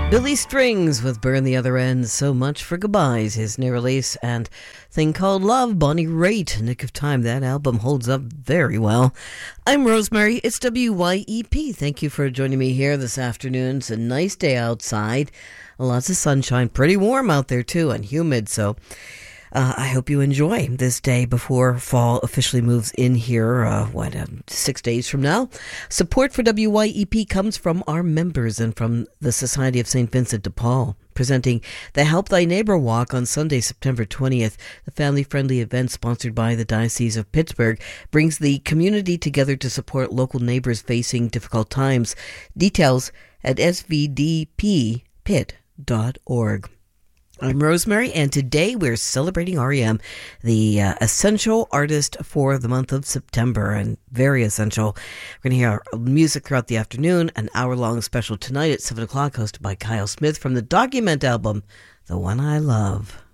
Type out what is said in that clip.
Billy Strings with Burn the Other End. So Much for Goodbyes, his new release, and Thing Called Love, Bonnie Raitt, Nick of Time. That album holds up very well. I'm Rosemary. It's WYEP. Thank you for joining me here this afternoon. It's a nice day outside. Lots of sunshine. Pretty warm out there, too, and humid, so I hope you enjoy this day before fall officially moves in here, 6 days from now. Support for WYEP comes from our members and from the Society of St. Vincent de Paul, presenting the Help Thy Neighbor Walk on Sunday, September 20th. The family-friendly event sponsored by the Diocese of Pittsburgh brings the community together to support local neighbors facing difficult times. Details at svdppit.org. I'm Rosemary, and today we're celebrating REM, the essential artist for the month of September, and very essential. We're going to hear music throughout the afternoon, an hour-long special tonight at 7 o'clock, hosted by Kyle Smith from the Document album, The One I Love.